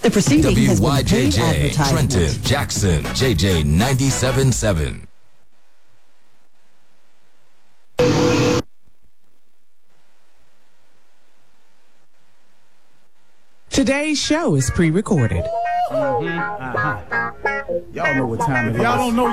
The proceeding has been paid WYJJ, advertisement. Trenton, Jackson, JJ 97.7. Today's show is pre-recorded. Y'all know what time it is. Y'all don't know